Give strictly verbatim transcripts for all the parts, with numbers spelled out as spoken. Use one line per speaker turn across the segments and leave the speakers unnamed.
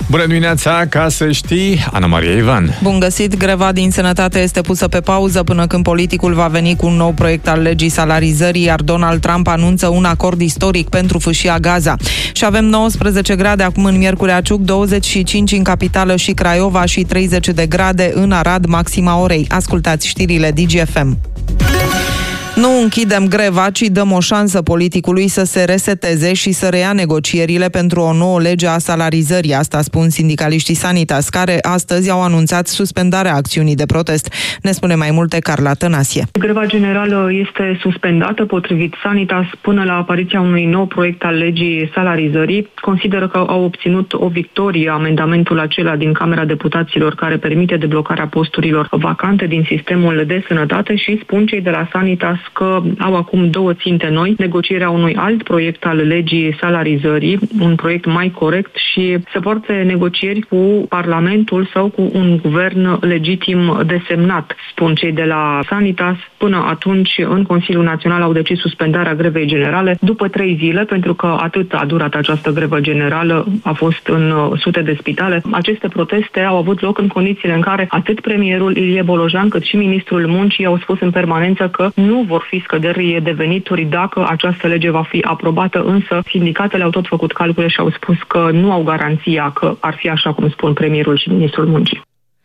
Bună dimineața, ca să știi, Ana Maria Ivan.
Bun găsit, greva din sănătate este pusă pe pauză până când politicul va veni cu un nou proiect al legii salarizării, iar Donald Trump anunță un acord istoric pentru fâșia Gaza. Și avem nouăsprezece grade acum în Miercurea Ciuc, douăzeci și cinci în capitală și Craiova și treizeci de grade în Arad, maxima orei. Ascultați știrile D G F M. Nu închidem greva, ci dăm o șansă politicului să se reseteze și să reia negocierile pentru o nouă lege a salarizării. Asta spun sindicaliștii Sanitas, care astăzi au anunțat suspendarea acțiunii de protest. Ne spune mai multe Carla Tănasie.
Greva generală este suspendată potrivit Sanitas până la apariția unui nou proiect al legii salarizării. Consideră că au obținut o victorie amendamentul acela din Camera Deputaților care permite deblocarea posturilor vacante din sistemul de sănătate și spun cei de la Sanitas că au acum două ținte noi, negocierea unui alt proiect al legii salarizării, un proiect mai corect și se poartă negocieri cu Parlamentul sau cu un guvern legitim desemnat, spun cei de la Sanitas. Până atunci, în Consiliul Național au decis suspendarea grevei generale după trei zile, pentru că atât a durat această grevă generală, a fost în sute de spitale. Aceste proteste au avut loc în condițiile în care atât premierul Ilie Bolojan cât și ministrul Muncii au spus în permanență că nu vor fi scăderi de venituri dacă această lege va fi aprobată, însă sindicatele au tot făcut calcule și au spus că nu au garanția că ar fi așa cum spun premierul și ministrul Muncii.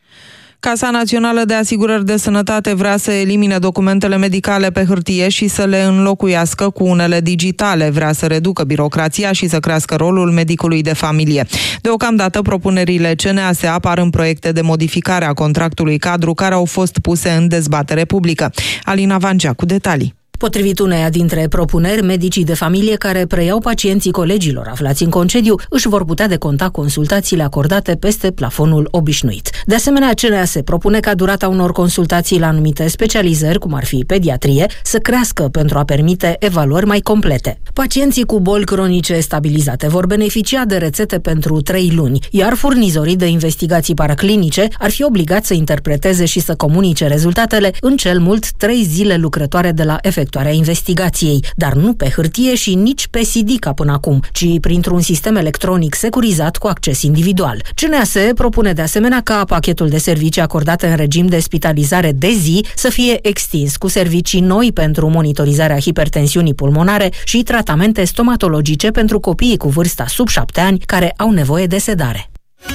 Casa Națională de Asigurări de Sănătate vrea să elimine documentele medicale pe hârtie și să le înlocuiască cu unele digitale. Vrea să reducă birocrația și să crească rolul medicului de familie. Deocamdată, propunerile C N A S apar în proiecte de modificare a contractului cadru care au fost puse în dezbatere publică. Alina Vancea cu detalii.
Potrivit uneia dintre propuneri, medicii de familie care preiau pacienții colegilor aflați în concediu își vor putea deconta consultațiile acordate peste plafonul obișnuit. De asemenea, C N A S propune ca durata unor consultații la anumite specializări, cum ar fi pediatrie, să crească pentru a permite evaluări mai complete. Pacienții cu boli cronice stabilizate vor beneficia de rețete pentru trei luni, iar furnizorii de investigații paraclinice ar fi obligați să interpreteze și să comunice rezultatele în cel mult trei zile lucrătoare de la efectuarea investigației, dar nu pe hârtie și nici pe C D ca până acum, ci printr-un sistem electronic securizat cu acces individual. C N A S propune de asemenea ca pachetul de servicii acordate în regim de spitalizare de zi să fie extins cu servicii noi pentru monitorizarea hipertensiunii pulmonare și tratamente stomatologice pentru copiii cu vârsta sub șapte ani care au nevoie de sedare.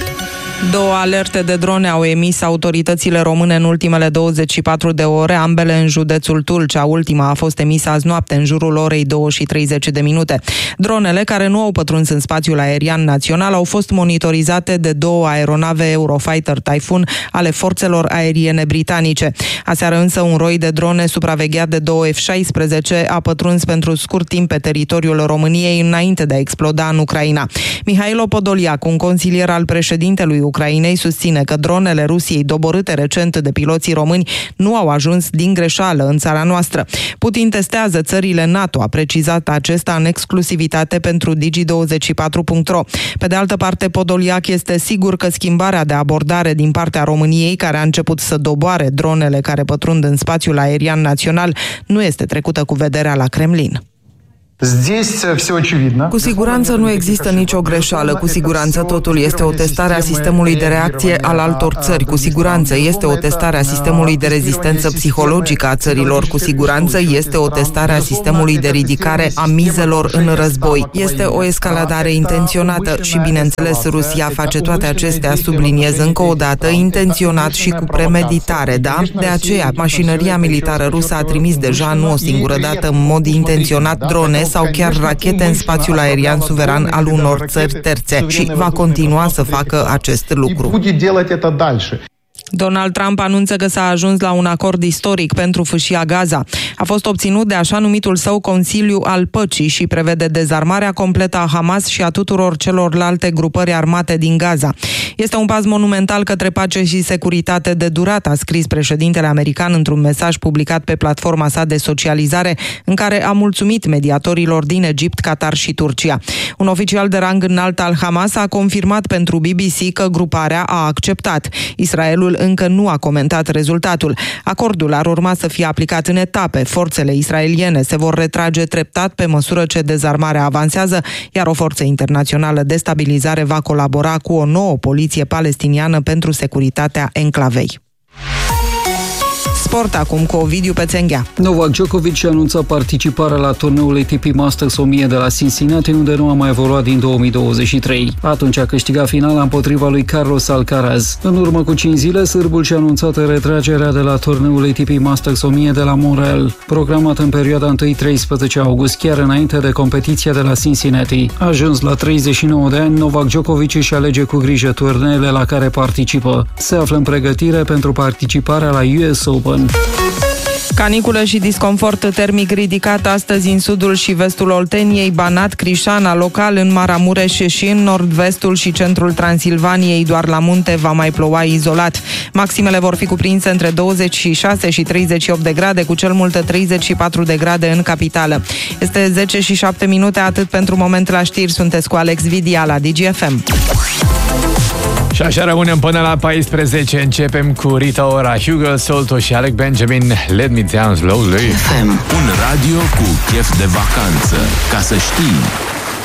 Două alerte de drone au emis autoritățile române în ultimele douăzeci și patru de ore, ambele în județul Tulcea. Ultima a fost emisă azi noapte, în jurul orei două și treizeci de minute. Dronele, care nu au pătruns în spațiul aerian național, au fost monitorizate de două aeronave Eurofighter Typhoon ale forțelor aeriene britanice. Aseară însă un roi de drone supravegheat de două F șaisprezece a pătruns pentru scurt timp pe teritoriul României înainte de a exploda în Ucraina. Mihailo Podoliac, un consilier al președintelui Ucrainei, susține că dronele Rusiei doborâte recent de piloții români nu au ajuns din greșeală în țara noastră. Putin testează țările NATO, a precizat acesta în exclusivitate pentru Digi douăzeci și patru punct ro. Pe de altă parte, Podoliac este sigur că schimbarea de abordare din partea României, care a început să doboare dronele care pătrund în spațiul aerian național, nu este trecută cu vederea la Kremlin.
Cu siguranță nu există nicio greșeală, cu siguranță totul este o testare a sistemului de reacție al altor țări, cu siguranță este o testare a sistemului de rezistență psihologică a țărilor, cu siguranță este o testare a sistemului de ridicare a mizelor în război. Este o escaladare intenționată și, bineînțeles, Rusia face toate acestea, subliniez încă o dată, intenționat și cu premeditare, da? De aceea, mașinăria militară rusă a trimis deja nu o singură dată în mod intenționat drone sau chiar rachete în spațiul aerian suveran al unor țări terțe și va continua să facă acest lucru.
Donald Trump anunță că s-a ajuns la un acord istoric pentru fâșia Gaza. A fost obținut de așa numitul său Consiliu al Păcii și prevede dezarmarea completă a Hamas și a tuturor celorlalte grupări armate din Gaza. Este un pas monumental către pace și securitate de durată, a scris președintele american într-un mesaj publicat pe platforma sa de socializare, în care a mulțumit mediatorilor din Egipt, Qatar și Turcia. Un oficial de rang înalt al Hamas a confirmat pentru B B C că gruparea a acceptat. Israelul încă nu a comentat rezultatul. Acordul ar urma să fie aplicat în etape. Forțele israeliene se vor retrage treptat pe măsură ce dezarmarea avansează, iar o forță internațională de stabilizare va colabora cu o nouă poliție palestiniană pentru securitatea enclavei. Sport acum cu Ovidiu Pețenghea.
Novak Djokovic a anunțat participarea la turneul A T P Masters o mie de la Cincinnati, unde nu a mai evoluat din două mii douăzeci și trei. Atunci a câștigat finala împotriva lui Carlos Alcaraz. În urmă cu cinci zile, sârbul și-a anunțat retragerea de la turneul A T P Masters o mie de la Montreal, programat în perioada unu treisprezece august, chiar înainte de competiția de la Cincinnati. Ajuns la treizeci și nouă de ani, Novak Djokovic își alege cu grijă turneele la care participă. Se află în pregătire pentru participarea la U S Open.
Caniculă și disconfort termic ridicat astăzi în sudul și vestul Olteniei, Banat, Crișana, local în Maramureș și în nord-vestul și centrul Transilvaniei, doar la munte va mai ploua izolat. Maximele vor fi cuprinse între douăzeci și șase și treizeci și opt de grade, cu cel mult treizeci și patru de grade în capitală. Este zece și șapte minute, atât pentru moment la știri. Sunteți cu Alex Vidia la D G F M.
Și așa rămânem până la paisprezece. Începem cu Rita Ora, Hugo Solto și Alec Benjamin, Let Me Down Slowly.
F M, un radio cu chef de vacanță. Ca să știi.